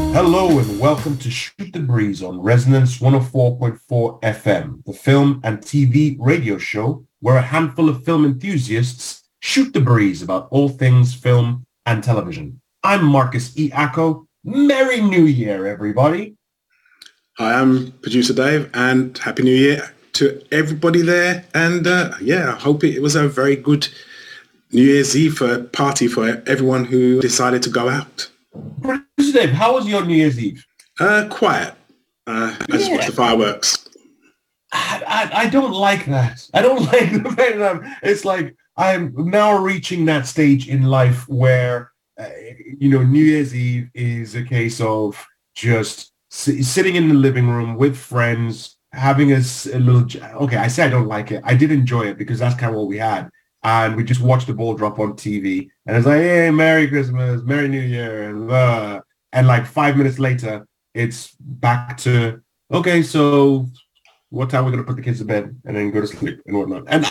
Hello and welcome to Shoot the Breeze on Resonance 104.4 FM, the film and TV radio show where a handful of film enthusiasts shoot the breeze about all things film and television. I'm Marcus E. Acko. Merry New Year, everybody. Hi, I'm producer Dave, and Happy New Year to everybody there. And I hope it was a very good New Year's Eve party for everyone who decided to go out. Producer Dave, how was your New Year's Eve? Quiet. I just watched the fireworks. I don't like that. I don't like the fact that it's like I'm now reaching that stage in life where, New Year's Eve is a case of just sitting in the living room with friends, having a little... Okay, I say I don't like it. I did enjoy it because that's kind of what we had. And we just watched the ball drop on TV. And it's like, hey, Merry Christmas, Merry New Year. And like 5 minutes later, it's back to, okay, so what time we're going to put the kids to bed and then go to sleep and whatnot. And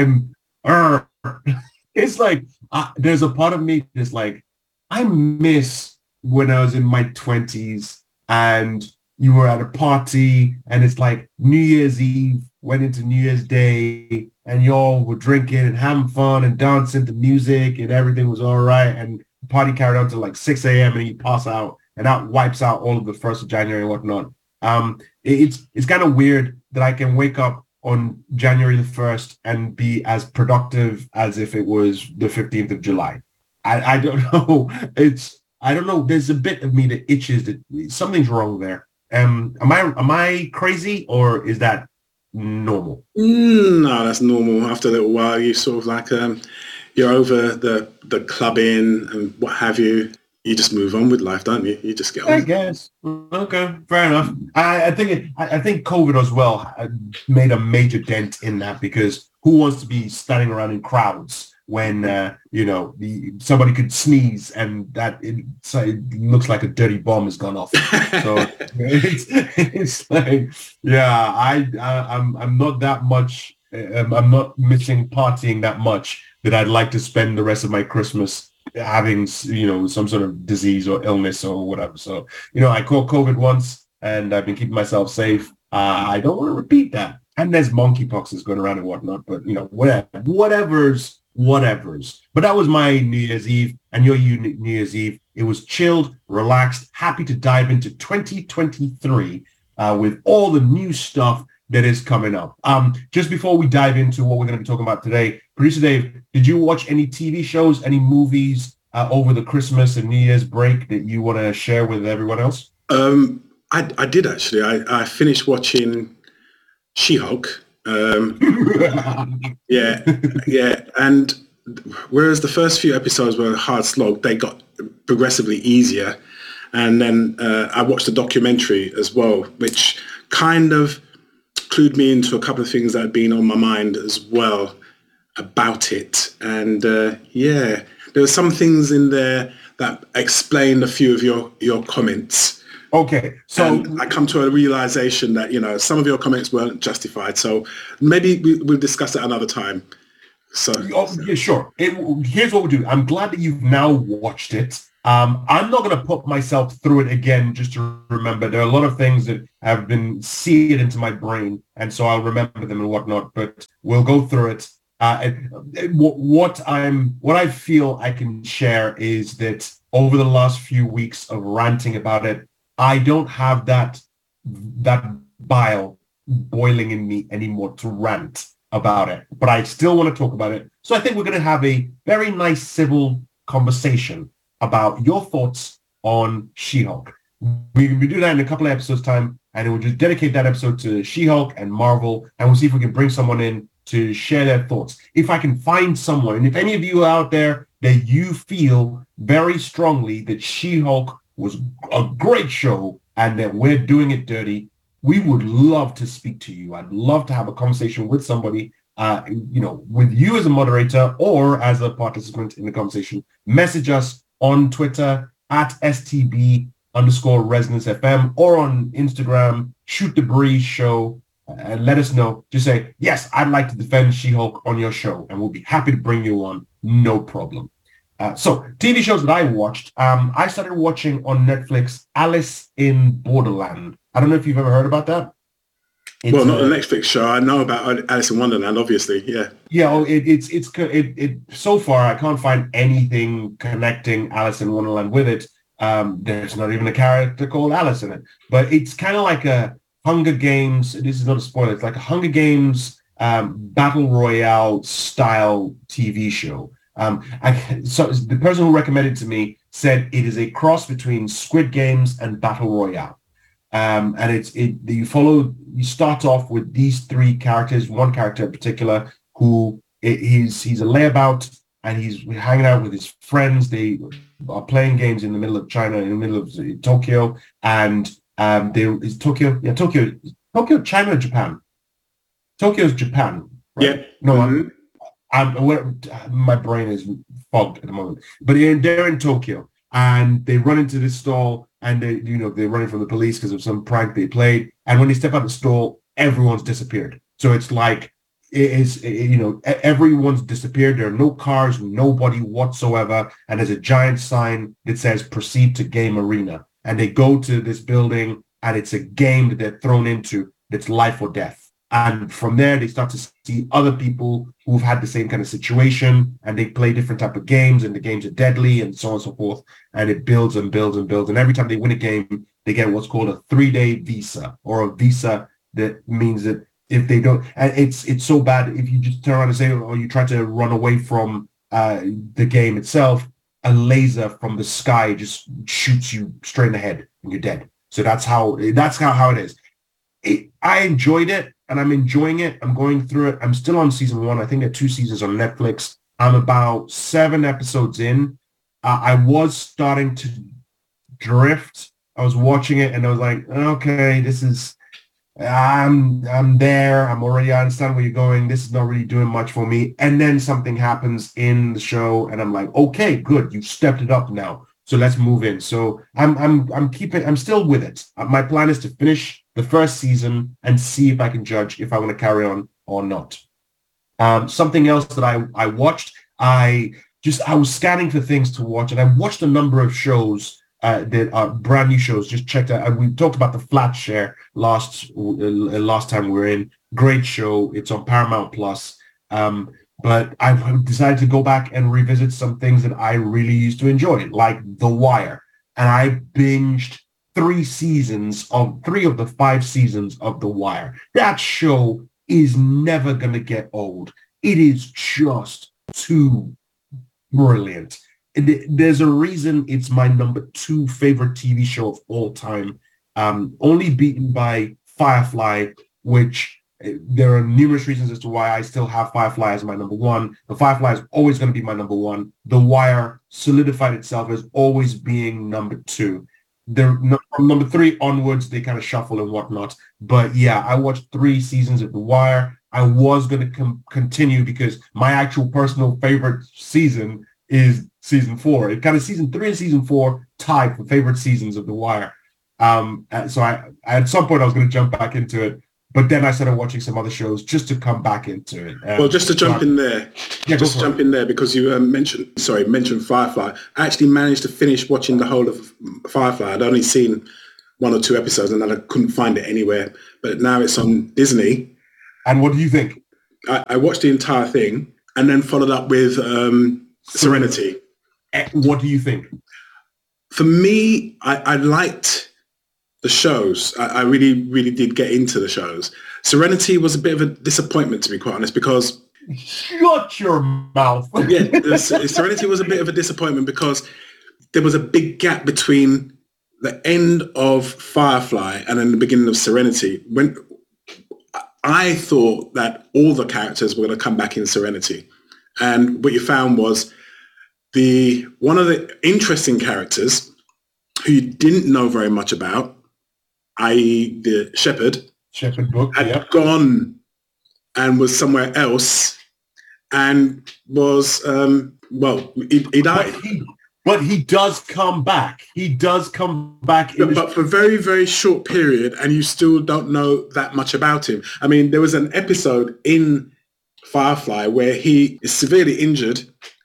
it's like, there's a part of me that's like, I miss when I was in my 20s and you were at a party and it's like New Year's Eve went into New Year's Day and y'all were drinking and having fun and dancing to music and everything was all right. And the party carried on to like 6 a.m. and you pass out and that wipes out all of the 1st of January and whatnot. It's kind of weird that I can wake up on January the 1st and be as productive as if it was the 15th of July. I don't know. I don't know. There's a bit of me that itches that something's wrong there. Am I crazy or is that normal? No, that's normal. After a little while, you sort of like you're over the clubbing and what have you. You just move on with life, don't you? You just get on. I guess. Okay, fair enough. I think COVID as well made a major dent in that because who wants to be standing around in crowds when somebody could sneeze and that it looks like a dirty bomb has gone off. So it's like, yeah, I'm not that much. I'm not missing partying that much that I'd like to spend the rest of my Christmas having some sort of disease or illness or whatever. So I caught COVID once and I've been keeping myself safe. I don't want to repeat that. And there's monkeypox that's going around and whatnot, but whatever's. But that was my New Year's Eve and your New Year's Eve. It was chilled, relaxed, happy to dive into 2023 with all the new stuff that is coming up. Just before we dive into what we're going to be talking about today, Producer Dave, did you watch any TV shows, any movies over the Christmas and New Year's break that you want to share with everyone else? I did actually. I finished watching She-Hulk. Yeah. And whereas the first few episodes were a hard slog, they got progressively easier. And then I watched a documentary as well, which kind of clued me into a couple of things that had been on my mind as well about it. And there were some things in there that explained a few of your comments. Okay, so and I come to a realization that some of your comments weren't justified. So maybe we'll discuss it another time. So yeah, sure. Here's what we'll do. I'm glad that you've now watched it. I'm not going to put myself through it again just to remember. There are a lot of things that have been seared into my brain, and so I'll remember them and whatnot. But we'll go through it. What I feel I can share is that over the last few weeks of ranting about it, I don't have that bile boiling in me anymore to rant about it, but I still want to talk about it. So I think we're going to have a very nice civil conversation about your thoughts on She-Hulk. We do that in a couple of episodes time, and we'll just dedicate that episode to She-Hulk and Marvel, and we'll see if we can bring someone in to share their thoughts. If I can find someone, and if any of you out there that you feel very strongly that She-Hulk was a great show and that we're doing it dirty, we would love to speak to you. I'd love to have a conversation with somebody, with you as a moderator or as a participant in the conversation. Message us on Twitter at STB_Resonance FM or on Instagram, Shoot the Breeze Show, and let us know. Just say, yes, I'd like to defend She-Hulk on your show, and we'll be happy to bring you on. No problem. So TV shows that I watched, I started watching on Netflix Alice in Borderland. I don't know if you've ever heard about that. Well, not the Netflix show. I know about Alice in Wonderland, obviously. Yeah. Yeah. Oh, it. So far, I can't find anything connecting Alice in Wonderland with it. There's not even a character called Alice in it, but it's kind of like a Hunger Games. This is not a spoiler. It's like a Hunger Games battle royale style TV show. So the person who recommended it to me said it is a cross between Squid Games and Battle Royale. And you start off with these three characters, one character in particular who he's a layabout and he's hanging out with his friends. They are playing games in the middle of China, in the middle of Tokyo, and Tokyo, China or Japan? Tokyo's Japan, right? Yeah. No, my brain is fogged at the moment. But they're in Tokyo and they run into this stall and they're running from the police because of some prank they played. And when they step out the stall, everyone's disappeared. So it's like everyone's disappeared. There are no cars, nobody whatsoever. And there's a giant sign that says proceed to game arena. And they go to this building and it's a game that they're thrown into that's life or death. And from there, they start to see other people who've had the same kind of situation and they play different type of games and the games are deadly and so on and so forth. And it builds and builds and builds. And every time they win a game, they get what's called a 3-day visa, or a visa that means that if they don't, and it's so bad, if you just turn around and say, or you try to run away from the game itself, a laser from the sky just shoots you straight in the head and you're dead. So that's how it is. I enjoyed it and I'm enjoying it. I'm going through it. I'm still on season 1. I think there are 2 seasons on Netflix. I'm about 7 episodes in. I was starting to drift. I was watching it and I was like, okay, I'm there. I understand where you're going. This is not really doing much for me. And then something happens in the show and I'm like, okay, good. You stepped it up now. So let's move in. So I'm still with it. My plan is to finish the first season and see if I can judge if I want to carry on or not. Something else that I watched, I was scanning for things to watch and I watched a number of shows that are brand new shows. Just checked out. We talked about The Flat Share last time we were in. Great show. It's on Paramount Plus. But I decided to go back and revisit some things that I really used to enjoy, like The Wire. And I binged 3 of the 5 seasons of The Wire. That show is never going to get old. It is just too brilliant. There's a reason it's my number 2 favorite TV show of all time, only beaten by Firefly, which there are numerous reasons as to why I still have Firefly as my number 1. The Firefly is always going to be my number 1. The Wire solidified itself as always being number 2. From number 3 onwards, they kind of shuffle and whatnot. But yeah, I watched 3 seasons of The Wire. I was going to continue because my actual personal favorite season is season 4. It kind of season 3 and season 4 tied for favorite seasons of The Wire. So I at some point I was going to jump back into it. But then I started watching some other shows just to come back into it. Well, just to jump in there, because you mentioned Firefly. I actually managed to finish watching the whole of Firefly. I'd only seen 1 or 2 episodes and then I couldn't find it anywhere. But now it's on Disney. And what do you think? I watched the entire thing and then followed up with Serenity. What do you think? For me, I liked the shows. I really, really did get into the shows. Serenity was a bit of a disappointment, to be quite honest, because... Shut your mouth. Yeah, Serenity was a bit of a disappointment because there was a big gap between the end of Firefly and then the beginning of Serenity. When I thought that all the characters were going to come back in Serenity. And what you found was one of the interesting characters who you didn't know very much about, i.e. the Shepherd book, had gone and was somewhere else and was, he died. But he does come back. He does come back. But for a very, very short period, and you still don't know that much about him. I mean, there was an episode in Firefly where he is severely injured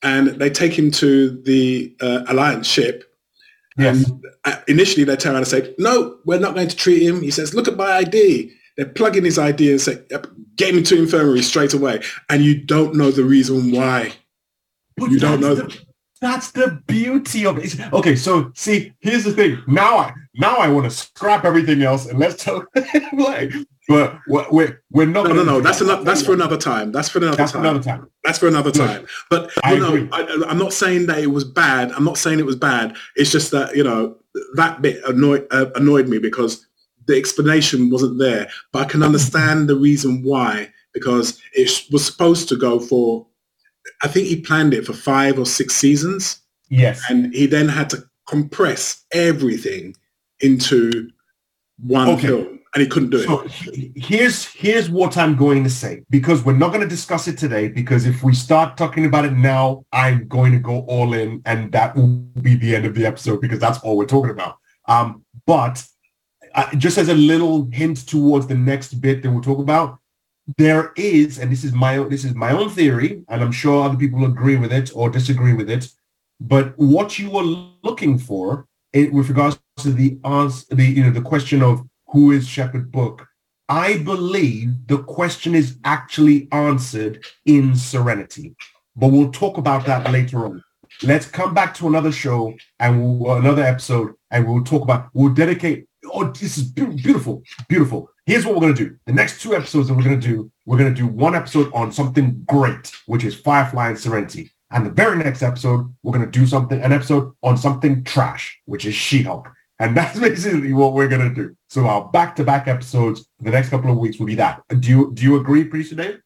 and they take him to the Alliance ship. Yes. And initially they turn around and say, no, we're not going to treat him. He says, look at my ID. They plug in his ID and say, yep, get him into infirmary straight away. And you don't know the reason why. But you don't know. That's the beauty of it. Okay, so see, here's the thing. Now I want to scrap everything else and let's talk. But we're not. No. That's for another time. That's for another time. But I'm not saying that it was bad. It's just that that bit annoyed me because the explanation wasn't there. But I can understand the reason why, because it was supposed to go for, I think he planned it for 5 or 6 seasons. Yes. And he then had to compress everything into one film, and he couldn't do it. So here's what I'm going to say, because we're not going to discuss it today, because if we start talking about it now, I'm going to go all in, and that will be the end of the episode, because that's all we're talking about. But just as a little hint towards the next bit that we'll talk about, there is, and this is my own theory, and I'm sure other people agree with it or disagree with it, but what you are looking for with regards to the answer, the question of who is Shepherd Book, I believe the question is actually answered in Serenity, but we'll talk about that later on. Let's come back to another show and another episode, and we'll dedicate. Oh, this is beautiful, beautiful. Here's what we're going to do. The next 2 episodes that we're going to do one episode on something great, which is Firefly and Serenity. And the very next episode, we're going to do an episode on something trash, which is She-Hulk. And that's basically what we're going to do. So our back-to-back episodes for the next couple of weeks will be that. Do you agree, Producer Dave?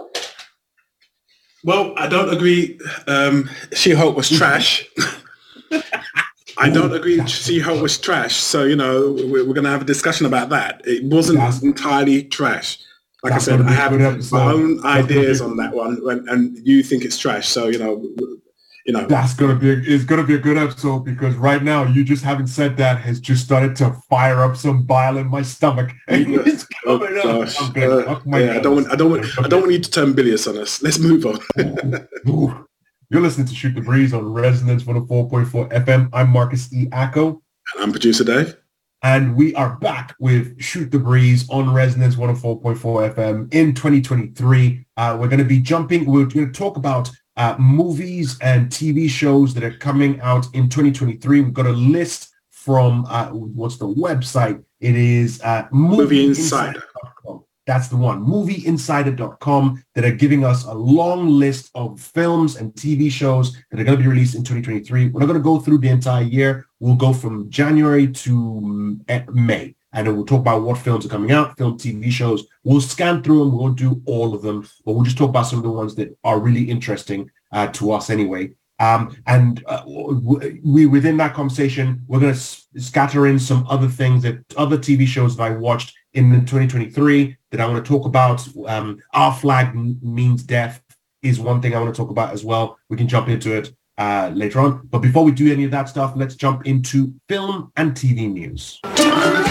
Well, I don't agree. She-Hulk was trash. I don't agree She-Hulk was trash. So, we're going to have a discussion about that. It wasn't entirely trash. Like I said, I have my own ideas on that one, and you think it's trash. So, It's going to be a good episode, because right now you just having said that has just started to fire up some bile in my stomach. It's coming up. I don't want you to turn bilious on us. Let's move on. Ooh. You're listening to Shoot the Breeze on Resonance 104.4 FM. I'm Marcus E. Acko. And I'm Producer Dave. And we are back with Shoot the Breeze on Resonance 104.4 FM in 2023. We're going to talk about movies and TV shows that are coming out in 2023. We've got a list from, what's the website? It is movieinsider.com. That's the one, movieinsider.com, that are giving us a long list of films and TV shows that are going to be released in 2023. We're not going to go through the entire year. We'll go from January to May, and then we'll talk about what films are coming out, TV shows. We'll scan through them. We won't do all of them, but we'll just talk about some of the ones that are really interesting to us anyway. We within that conversation, we're going to scatter in some other things, other TV shows that I watched in 2023 that I want to talk about. Our Flag Means Death is one thing I want to talk about as well. We can jump into it later on. But before we do any of that stuff, let's jump into film and TV news.